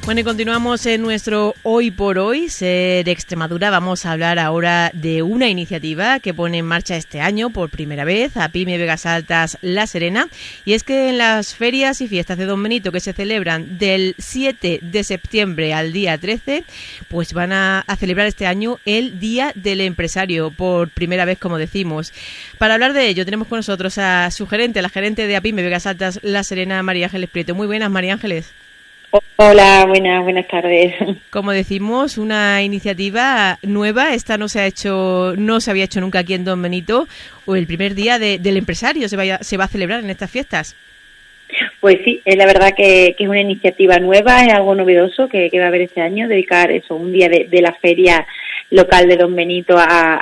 Bueno, y continuamos en nuestro Hoy por Hoy, Ser Extremadura. Vamos a hablar ahora de una iniciativa que pone en marcha este año por primera vez APIME Vegas Altas La Serena, y es que en las ferias y fiestas de Don Benito que se celebran del 7 de septiembre al día 13, pues van a celebrar este año el Día del Empresario por primera vez, como decimos. Para hablar de ello tenemos con nosotros a su gerente, la gerente de APIME Vegas Altas La Serena, María Ángeles Prieto. Muy buenas, María Ángeles. Hola, buenas tardes. Como decimos, una iniciativa nueva. Esta no se había hecho nunca aquí en Don Benito, o el primer día del empresario se va a celebrar en estas fiestas. Pues sí, es la verdad que es una iniciativa nueva, es algo novedoso que va a haber este año, dedicar un día de la feria local de Don Benito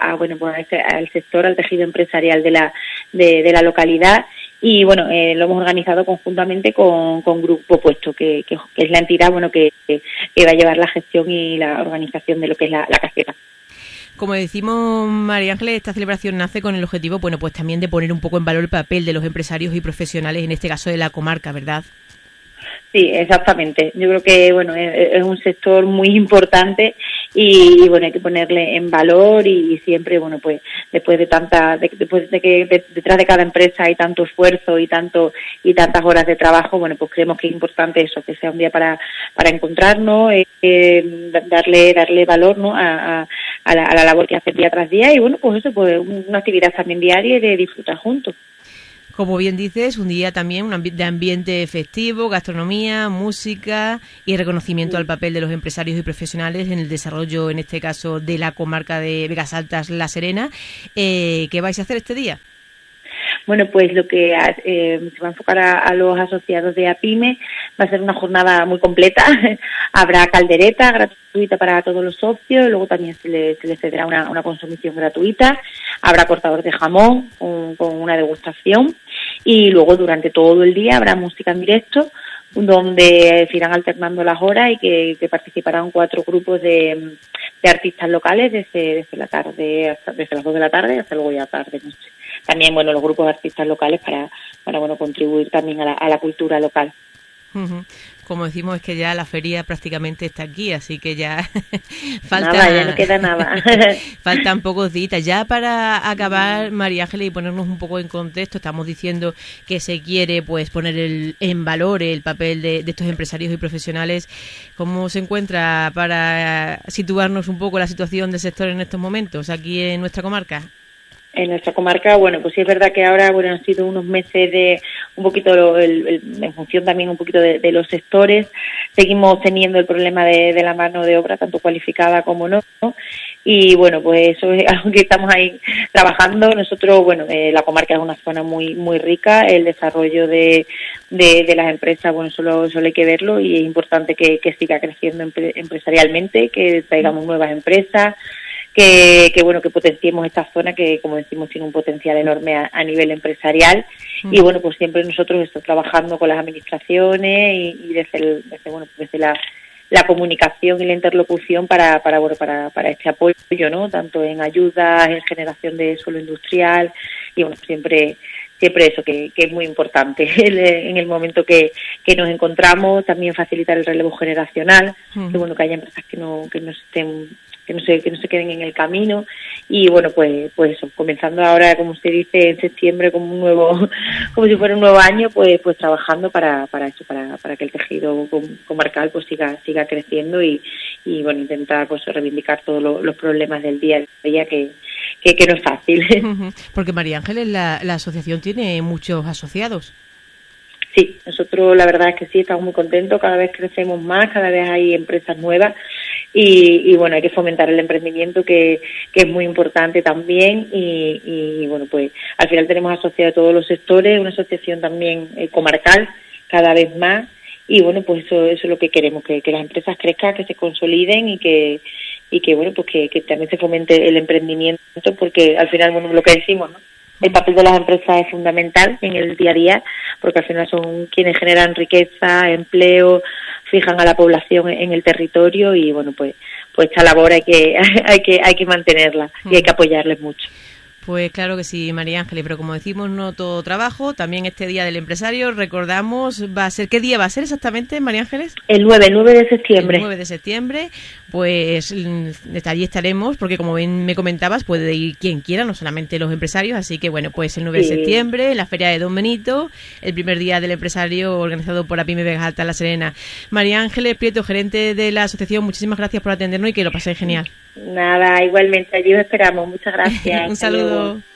al sector, al tejido empresarial de la localidad. Y bueno, lo hemos organizado conjuntamente con Grupo Puesto, que es la entidad que va a llevar la gestión y la organización de lo que es la caseta. Como decimos, María Ángeles, esta celebración nace con el objetivo, pues también de poner un poco en valor el papel de los empresarios y profesionales, en este caso de la comarca, ¿verdad? Sí, exactamente. Yo creo que es un sector muy importante y hay que ponerle en valor y siempre pues después de que detrás de cada empresa hay tanto esfuerzo y tantas horas de trabajo, pues creemos que es importante eso, que sea un día para encontrarnos, darle valor, ¿no? a la labor que hace día tras día y pues una actividad también diaria y de disfrutar juntos. Como bien dices, un día también de ambiente festivo, gastronomía, música y reconocimiento al papel de los empresarios y profesionales en el desarrollo, en este caso, de la comarca de Vegas Altas La Serena. ¿Qué vais a hacer este día? Bueno, pues lo que se va a enfocar a los asociados de APIME va a ser una jornada muy completa. Habrá caldereta gratuita para todos los socios, luego también se les cederá una consumición gratuita, habrá cortador de jamón con una degustación y luego durante todo el día habrá música en directo donde se irán alternando las horas y que participarán 4 grupos de artistas locales desde la tarde desde las 2 de la tarde hasta luego ya tarde noche. También los grupos de artistas locales para contribuir también a la cultura local. Uh-huh. Como decimos, es que ya la feria prácticamente está aquí, así que ya ya no queda nada. Faltan pocos días. Ya para acabar, María Ángeles, y ponernos un poco en contexto, estamos diciendo que se quiere pues poner en valor el papel de estos empresarios y profesionales. ¿Cómo se encuentra para situarnos un poco la situación del sector en estos momentos aquí en nuestra comarca? En nuestra comarca, pues sí es verdad que ahora han sido unos meses de un poquito en función también un poquito de los sectores. Seguimos teniendo el problema de la mano de obra, tanto cualificada como no. Y pues eso es algo que estamos ahí trabajando. Nosotros, la comarca es una zona muy muy rica. El desarrollo de las empresas, solo hay que verlo y es importante que siga creciendo empresarialmente, que traigamos nuevas empresas. Que potenciemos esta zona que, como decimos, tiene un potencial enorme a nivel empresarial y pues siempre nosotros estamos trabajando con las administraciones y desde la comunicación y la interlocución para este apoyo, ¿no? Tanto en ayudas, en generación de suelo industrial y siempre eso que es muy importante en el momento que nos encontramos, también facilitar el relevo generacional, que haya empresas que no se queden en el camino y pues eso, comenzando ahora, como usted dice, en septiembre como si fuera un nuevo año, pues trabajando para que el tejido comarcal pues siga creciendo y intentar pues reivindicar todos los problemas del día a día que no es fácil. Porque María Ángeles, la asociación tiene muchos asociados. Sí, nosotros la verdad es que sí, estamos muy contentos, cada vez crecemos más, cada vez hay empresas nuevas y hay que fomentar el emprendimiento que es muy importante también y pues al final tenemos asociados todos los sectores, una asociación también comarcal cada vez más y pues eso es lo que queremos, que las empresas crezcan, que se consoliden y que también se fomente el emprendimiento porque al final lo que decimos, ¿no? El papel de las empresas es fundamental en el día a día porque al final son quienes generan riqueza, empleo, fijan a la población en el territorio y pues esta labor hay que mantenerla y hay que apoyarles mucho. Pues claro que sí, María Ángeles, pero como decimos, no todo trabajo, también este Día del Empresario, recordamos, ¿qué día va a ser exactamente, María Ángeles? El 9 de septiembre. El 9 de septiembre, pues allí estaremos, porque como bien me comentabas, puede ir quien quiera, no solamente los empresarios, así que bueno, pues el 9 de septiembre, en la Feria de Don Benito, el primer Día del Empresario organizado por APIME Vega Alta La Serena. María Ángeles Prieto, gerente de la asociación, muchísimas gracias por atendernos y que lo paséis genial. Nada, igualmente, allí os esperamos. Muchas gracias. Un saludo.